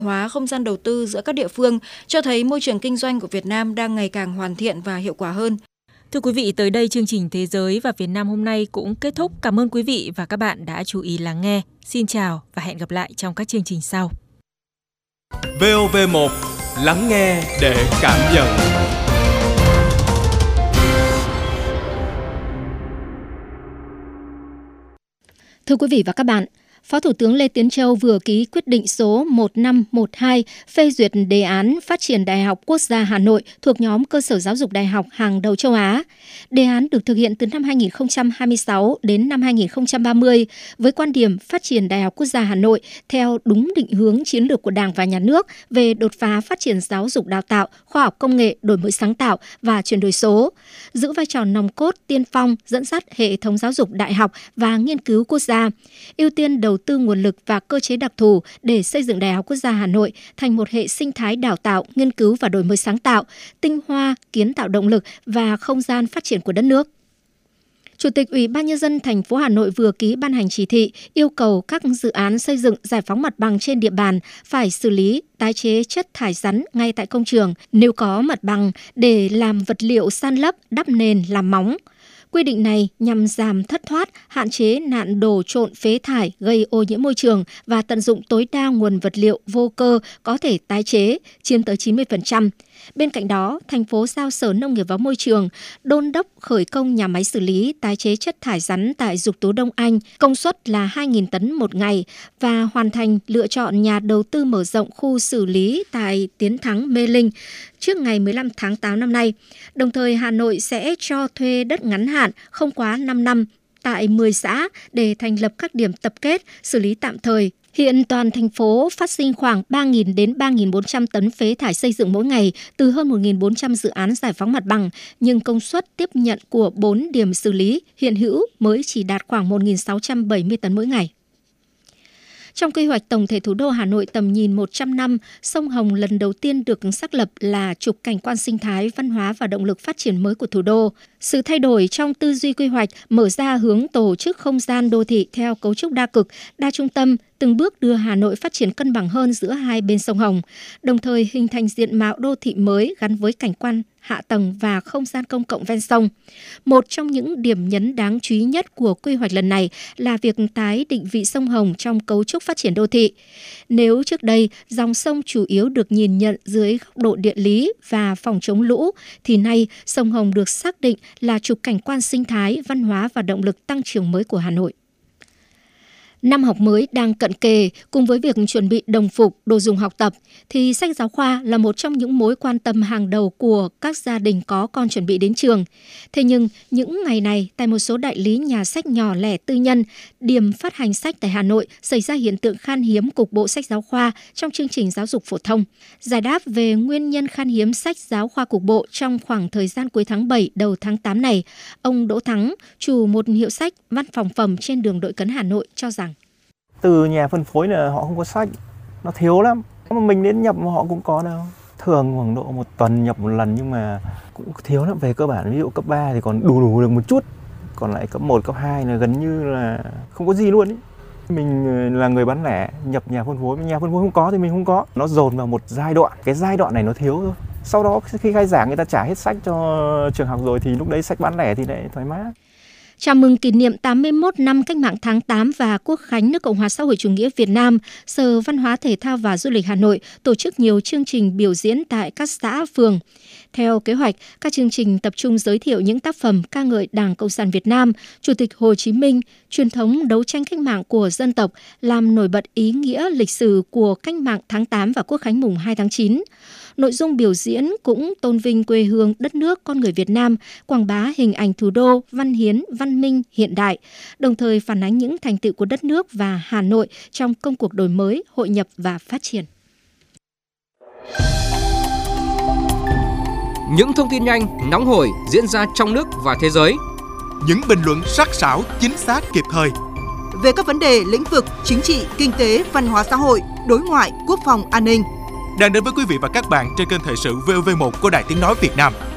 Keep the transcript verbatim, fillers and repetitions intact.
hóa không gian đầu tư giữa các địa phương, cho thấy môi trường kinh doanh của Việt Nam đang ngày càng hoàn thiện và hiệu quả hơn. Thưa quý vị, tới đây chương trình Thế giới và Việt Nam hôm nay cũng kết thúc. Cảm ơn quý vị và các bạn đã chú ý lắng nghe. Xin chào và hẹn gặp lại trong các chương trình sau. vê o vê một, lắng nghe để cảm nhận. Thưa quý vị và các bạn, Phó Thủ tướng Lê Tiến Châu vừa ký quyết định số một năm một hai phê duyệt đề án phát triển Đại học Quốc gia Hà Nội thuộc nhóm cơ sở giáo dục đại học hàng đầu châu Á. Đề án được thực hiện từ năm hai nghìn không trăm hai mươi sáu đến năm hai nghìn không trăm ba mươi với quan điểm phát triển Đại học Quốc gia Hà Nội theo đúng định hướng chiến lược của Đảng và Nhà nước về đột phá phát triển giáo dục đào tạo, khoa học công nghệ, đổi mới sáng tạo và chuyển đổi số, giữ vai trò nòng cốt tiên phong dẫn dắt hệ thống giáo dục đại học và nghiên cứu quốc gia, ưu tiên đầu tư nguồn lực và cơ chế đặc thù để xây dựng Đại học Quốc gia Hà Nội thành một hệ sinh thái đào tạo, nghiên cứu và đổi mới sáng tạo, tinh hoa, kiến tạo động lực và không gian phát triển của đất nước. Chủ tịch Ủy ban Nhân dân thành phố Hà Nội vừa ký ban hành chỉ thị yêu cầu các dự án xây dựng giải phóng mặt bằng trên địa bàn phải xử lý tái chế chất thải rắn ngay tại công trường nếu có mặt bằng để làm vật liệu san lấp, đắp nền, làm móng. Quy định này nhằm giảm thất thoát, hạn chế nạn đổ trộn phế thải gây ô nhiễm môi trường và tận dụng tối đa nguồn vật liệu vô cơ có thể tái chế, chiếm tới chín mươi phần trăm. Bên cạnh đó, thành phố giao Sở Nông nghiệp và Môi trường đôn đốc khởi công nhà máy xử lý tái chế chất thải rắn tại Dục Tú Đông Anh, công suất là hai nghìn tấn một ngày và hoàn thành lựa chọn nhà đầu tư mở rộng khu xử lý tại Tiến Thắng, Mê Linh trước ngày mười lăm tháng tám năm nay. Đồng thời, Hà Nội sẽ cho thuê đất ngắn hạn không quá năm năm tại mười xã để thành lập các điểm tập kết, xử lý tạm thời. Hiện toàn thành phố phát sinh khoảng ba nghìn đến ba nghìn bốn trăm tấn phế thải xây dựng mỗi ngày từ hơn một nghìn bốn trăm dự án giải phóng mặt bằng, nhưng công suất tiếp nhận của bốn điểm xử lý hiện hữu mới chỉ đạt khoảng một nghìn sáu trăm bảy mươi tấn mỗi ngày. Trong quy hoạch tổng thể thủ đô Hà Nội tầm nhìn một trăm năm, sông Hồng lần đầu tiên được xác lập là trục cảnh quan sinh thái, văn hóa và động lực phát triển mới của thủ đô. Sự thay đổi trong tư duy quy hoạch mở ra hướng tổ chức không gian đô thị theo cấu trúc đa cực, đa trung tâm, từng bước đưa Hà Nội phát triển cân bằng hơn giữa hai bên sông Hồng, đồng thời hình thành diện mạo đô thị mới gắn với cảnh quan hạ tầng và không gian công cộng ven sông. Một trong những điểm nhấn đáng chú ý nhất của quy hoạch lần này là việc tái định vị sông Hồng trong cấu trúc phát triển đô thị. Nếu trước đây dòng sông chủ yếu được nhìn nhận dưới góc độ địa lý và phòng chống lũ, thì nay sông Hồng được xác định là trục cảnh quan sinh thái, văn hóa và động lực tăng trưởng mới của Hà Nội. Năm học mới đang cận kề, cùng với việc chuẩn bị đồng phục, đồ dùng học tập, thì sách giáo khoa là một trong những mối quan tâm hàng đầu của các gia đình có con chuẩn bị đến trường. Thế nhưng, những ngày này, tại một số đại lý nhà sách nhỏ lẻ tư nhân, điểm phát hành sách tại Hà Nội xảy ra hiện tượng khan hiếm cục bộ sách giáo khoa trong chương trình giáo dục phổ thông. Giải đáp về nguyên nhân khan hiếm sách giáo khoa cục bộ trong khoảng thời gian cuối tháng bảy, đầu tháng tám này, ông Đỗ Thắng, chủ một hiệu sách văn phòng phẩm trên đường Đội Cấn Hà Nội cho rằng từ nhà phân phối là họ không có sách, nó thiếu lắm. Mà mình đến nhập họ cũng có đâu. Thường khoảng độ một tuần nhập một lần nhưng mà cũng thiếu lắm. Về cơ bản ví dụ cấp ba thì còn đủ đủ được một chút. Còn lại cấp một, cấp hai là gần như là không có gì luôn ý. Mình là người bán lẻ, nhập nhà phân phối, nhà phân phối không có thì mình không có. Nó dồn vào một giai đoạn, cái giai đoạn này nó thiếu thôi. Sau đó khi khai giảng người ta trả hết sách cho trường học rồi thì lúc đấy sách bán lẻ thì lại thoải mái. Chào mừng kỷ niệm tám mươi mốt năm Cách mạng tháng tám và Quốc khánh nước Cộng hòa xã hội chủ nghĩa Việt Nam, Sở Văn hóa Thể thao và Du lịch Hà Nội tổ chức nhiều chương trình biểu diễn tại các xã, phường. Theo kế hoạch, các chương trình tập trung giới thiệu những tác phẩm ca ngợi Đảng Cộng sản Việt Nam, Chủ tịch Hồ Chí Minh, truyền thống đấu tranh cách mạng của dân tộc, làm nổi bật ý nghĩa lịch sử của Cách mạng tháng tám và Quốc khánh mùng hai tháng chín. Nội dung biểu diễn cũng tôn vinh quê hương, đất nước, con người Việt Nam, quảng bá hình ảnh thủ đô văn hiến, văn minh, hiện đại, đồng thời phản ánh những thành tựu của đất nước và Hà Nội trong công cuộc đổi mới, hội nhập và phát triển. Những thông tin nhanh, nóng hổi diễn ra trong nước và thế giới. Những bình luận sắc sảo, chính xác, kịp thời. Về các vấn đề lĩnh vực chính trị, kinh tế, văn hóa xã hội, đối ngoại, quốc phòng, an ninh. Đang đến với quý vị và các bạn trên kênh Thời sự vê o vê một của Đài Tiếng nói Việt Nam.